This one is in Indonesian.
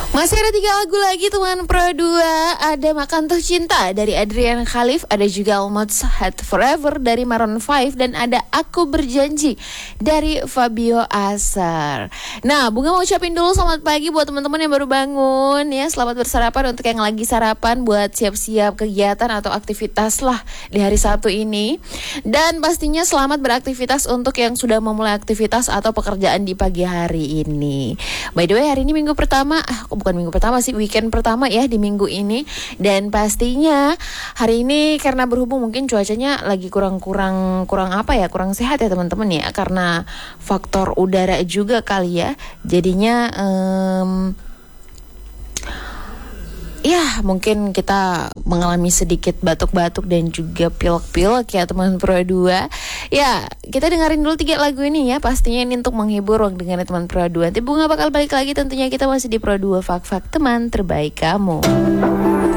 Masih ada 3 lagu lagi teman Pro 2. Ada Makan Tuh Cinta dari Adrian Khalif, ada juga Almost Had Forever dari Maroon 5, dan ada Aku Berjanji dari Fabio Asar. Nah, Bunga mau ucapin dulu selamat pagi buat teman-teman yang baru bangun ya. Selamat bersarapan untuk yang lagi sarapan, buat siap-siap kegiatan atau aktivitas lah di hari Sabtu ini. Dan pastinya selamat beraktivitas untuk yang sudah memulai aktivitas atau pekerjaan di pagi hari ini. By the way, hari ini minggu pertama, bukan minggu pertama sih, weekend pertama ya di minggu ini. Dan pastinya hari ini karena berhubung mungkin cuacanya lagi kurang sehat ya teman-teman ya, karena faktor udara juga kali ya. Jadinya ya mungkin kita mengalami sedikit batuk-batuk dan juga pilek-pilek ya teman Pro 2. Ya, kita dengerin dulu 3 lagu ini ya. Pastinya ini untuk menghibur ruang dengar teman Pro 2. Nanti Bunga bakal balik lagi, tentunya kita masih di Pro 2 Fak-Fak teman terbaik kamu.